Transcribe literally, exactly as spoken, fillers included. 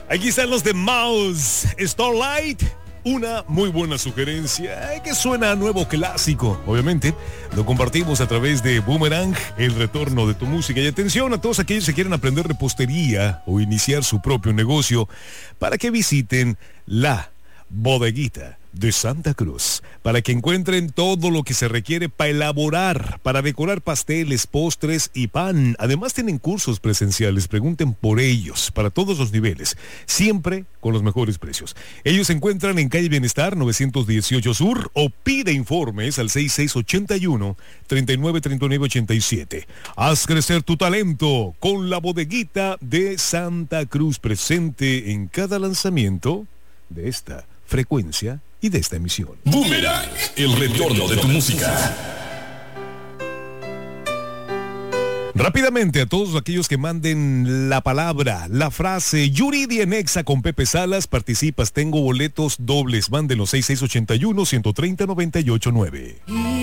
Aquí están los de Mouse, Starlight. Una muy buena sugerencia que suena a nuevo clásico. Obviamente, lo compartimos a través de Boomerang, el retorno de tu música. Y atención a todos aquellos que quieren aprender repostería o iniciar su propio negocio para que visiten la Bodeguita de Santa Cruz, para que encuentren todo lo que se requiere para elaborar, para decorar pasteles, postres y pan. Además tienen cursos presenciales, pregunten por ellos, para todos los niveles, siempre con los mejores precios. Ellos se encuentran en calle Bienestar novecientos dieciocho Sur o pide informes al seis seis ocho uno, tres nueve tres nueve ocho siete. Haz crecer tu talento con la Bodeguita de Santa Cruz, presente en cada lanzamiento de esta frecuencia y de esta emisión. Boomerang, el retorno de tu música. Rápidamente a todos aquellos que manden la palabra, la frase Yuridia en Exa con Pepe Salas, participas, tengo boletos dobles, mándenlos seis seis ocho uno, uno tres cero, nueve ocho nueve.